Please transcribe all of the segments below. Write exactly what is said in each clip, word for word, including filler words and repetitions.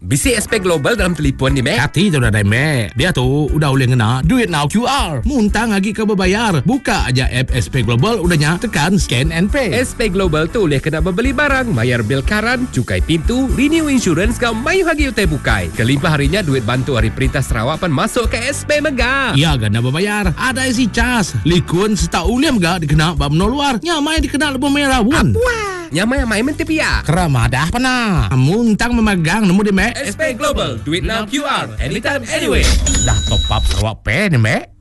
Bisi S P Global dalam telefon ni, Mek. Hati tu dah dah, Mek. Dia tu udah boleh ngena Duit Now Q R. Muntang lagi ke berbayar. Buka aja app S P Global, udahnya tekan scan and pay. S P Global tu boleh kena berbeli barang, bayar bil karan, cukai pintu, renew insurance kau mayu hagi utai bukai. Kelimpah harinya duit bantu Hari Perintah Sarawak pan masuk ke S P Mega. Ya, gana berbayar. Ada isi cas. Likun seta uliam gak dikena bab no luar. Nyamai dikena lebih merah pun. Wah, nyamai main mentepia. Keramadah pernah. Muntang memegang nemu di, Mek. S P Global, duit now Q R, anytime, anyway. Dah top up Sarawak Pay ni, Mek.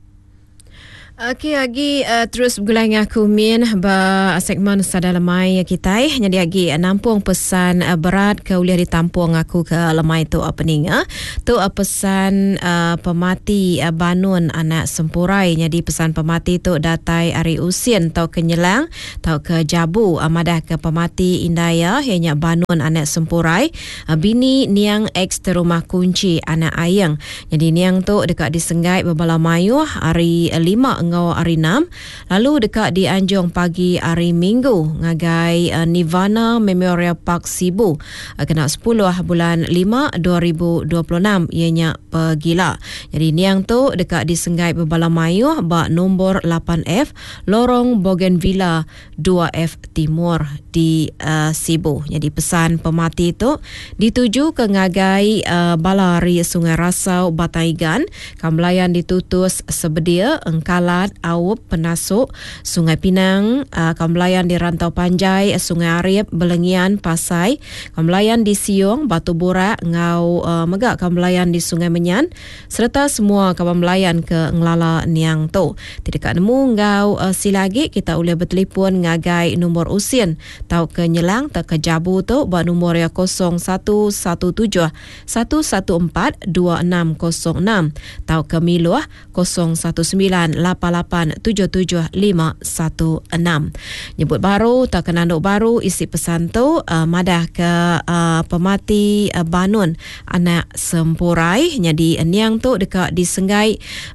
Okey, lagi uh, terus bergulang dengan aku Min ba segmen Sada Lemai kita. Jadi lagi uh, nampung pesan uh, berat ke uliah ditampung aku ke lemai tu apa ni uh. Tu uh, pesan uh, pemati uh, Banun anak Sempurai. Jadi pesan pemati tu datai Ari Usin tau ke Nyelang tau ke Jabu amadah ke pemati Indaya hanya Banun anak Sempurai. Uh, bini Niang ex terumah kunci anak Ayang. Jadi Niang tu dekat disenggai berbala mayu hari lima ngau hari enam, lalu dekat di Anjong pagi hari Minggu ngagai uh, Nirvana Memorial Park Sibu uh, kena sepuluh bulan lima dua ribu dua puluh enam ianya pergila. Jadi niang tu dekat di Senggai Berbala Mayu bak nombor lapan F Lorong Bougainvillea dua F Timur di uh, Sibu. Jadi pesan pemati tu dituju ke ngagai uh, balari Sungai Rasau Bataigan, Kamlayan ditutus sebedia Engkalat Awup Penasuk Sungai Pinang, uh, Kamlayan di Rantau Panjai Sungai Arif Belengian Pasai, Kamlayan di Siong Batu Borak Ngau uh, Megak, Kamlayan di Sungai Menyan serta semua Kamlayan ke Nglala Niang tu. Tidak nemu ngau uh, silagi kita boleh bertelefon ngagai nombor usin tau ke Nyelang tau ke Jabu tu buat nombor ya kosong satu satu tujuh satu satu empat dua enam kosong enam tau ke Miluah kosong satu sembilan lapan lapan tujuh tujuh lima satu enam. Nyebut baru tak kenanduk baru isi pesan tu uh, madah ke uh, pemati uh, Banun anak Sempurai. Jadi niang tu dekat di Senggai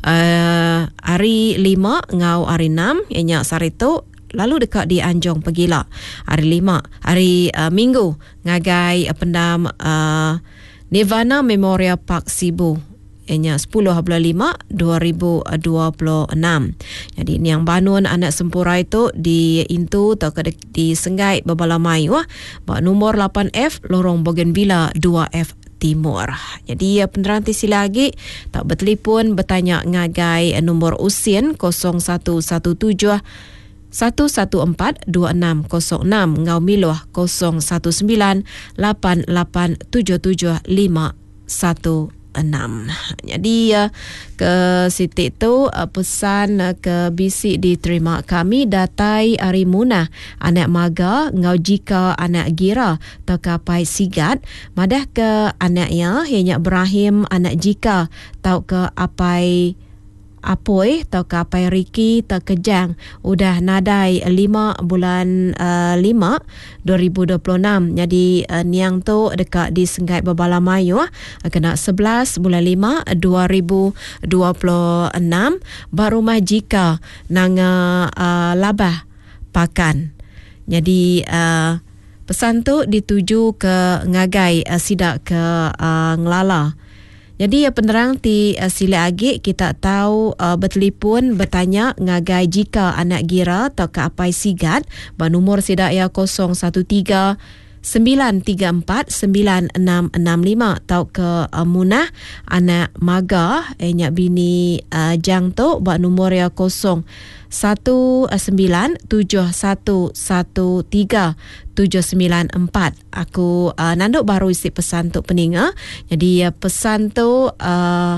uh, hari lima ngau hari enam ianya sari tu. Lalu dekat di Anjong Pergila hari lima hari uh, Minggu ngagai uh, pendam uh, Nirvana Memorial Park Sibu ianya sepuluh bulan lima dua ribu dua puluh enam. Jadi ni yang Banun anak Sempurai itu di Intu atau ke di Senggai Berbala Mayu bak nombor lapan F Lorong Bougainvillea dua F Timur. Jadi ya peneranti sila lagi tak bertelefon bertanya ngagai nombor usin kosong satu satu tujuh satu satu empat dua enam kosong enam ngau Miluah kosong satu sembilan lapan lapan tujuh tujuh lima satu enam. Jadi uh, ke Siti tu uh, pesan uh, ke bisik diterima kami datai Arimuna anak maga ngau jika anak gira terkapai sigat madah ke anaknya hanya Ibrahim anak jika tau ke apai Apoi tau ke apai Riki terkejang udah nadai lima bulan uh, lima dua ribu dua puluh enam. Jadi uh, niang tu dekat di Senggai Berbala Mayu uh, kena sebelas bulan lima dua ribu dua puluh enam baru majika nang uh, labah pakan. Jadi uh, pesan tu dituju ke ngagai uh, sidak ke uh, Nglala. Jadi ya penerang ti uh, sila agi kita tahu uh, bertelefon bertanya ngagai jika anak gira atau ke apai sigat ba nomor sidak ya kosong satu tiga sembilan tiga empat sembilan enam enam lima tau ke uh, Munah anak maga enyak bini uh, jang tu ba nomor ya kosong satu sembilan tujuh satu satu tiga tujuh sembilan empat. Aku uh, nanduk baru isi pesan tu peninga. Jadi uh, pesan tu uh,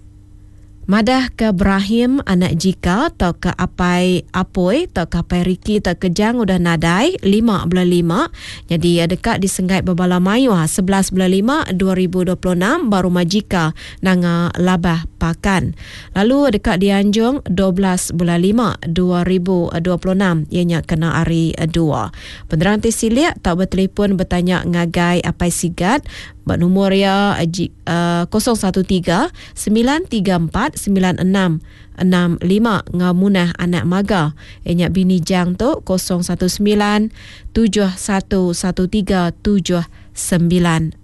madah ke Ibrahim anak jika atau ke apai apoi atau ke apai Riki atau ke jang udah nadai lima bulan lima. Jadi uh, dekat di Senggai Berbala Mayu sebelas bulan lima dua ribu dua puluh enam baru majika nang uh, labah pakan. Lalu dekat di Anjong dua belas bulan lima dua ribu dua puluh enam ianya kena hari dua. Peneranti silia tak bertelefon bertanya ngagai apai sigat bak nombor ya uh, kosong satu tiga sembilan tiga empat sembilan enam enam lima ngamunah anak maga ianya bini jang tu kosong satu sembilan tujuh satu satu tiga tujuh sembilan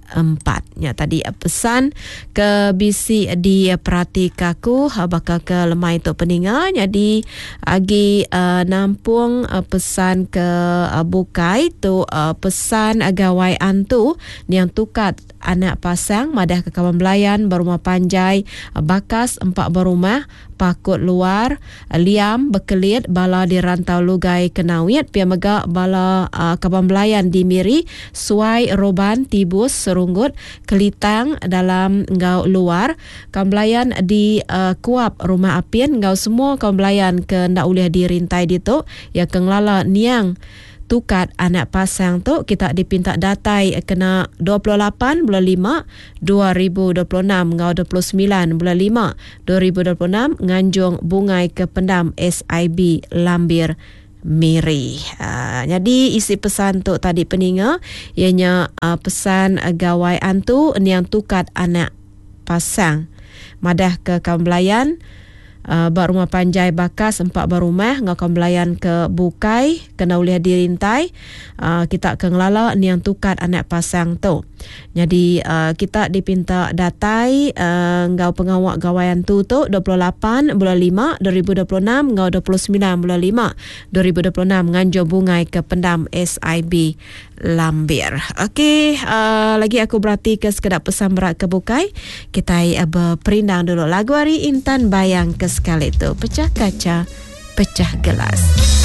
empat. Ya, tadi uh, pesan ke bisi di uh, Pratikaku uh, bakal ke lemai tu peninga. Jadi agi uh, nampung uh, pesan ke uh, bukai tu uh, pesan uh, gawai antu yang tukat anak pasang madah ke kawan belayan berumah panjai uh, bakas empat berumah pakut luar uh, liam bekelit bala di rantau lugai kenawit pia mega bala uh, kawan belayan di miri suai roban tibus serunggut kelitang dalam ngau luar kawan belayan di uh, kuap rumah apin ngau semua kawan belayan ke ndak ulih dirintai ditu ya kenglala niang tukat anak pasang tu kita dipinta datai kena dua puluh lapan bulan lima dua ribu dua puluh enam ngau dua puluh sembilan bulan lima dua ribu dua puluh enam nganjung bungai ke pendam S I B Lambir Miri. Uh, jadi isi pesan tu tadi peninga ianya uh, pesan uh, gawai antu yang tukat anak pasang madah ke kaum belayan Uh, berumah panjai bakas empat berumah ngakon belayan ke bukai kena uliah dirintai uh, kita ke ngelala ni yang tukat anak pasang tu. Jadi uh, kita dipinta datai uh, ngau pengawak gawayan tu tu dua puluh lapan bulan lima dua ribu dua puluh enam ngau dua puluh sembilan bulan lima dua ribu dua puluh enam nganjo bungai ke pendam S I B Lambir. Okey, uh, lagi aku berarti ke sekedar pesan berat ke bukai. Kita uh, berperindang dulu lagu hari Intan Bayang ke sekali itu pecah kaca, pecah gelas.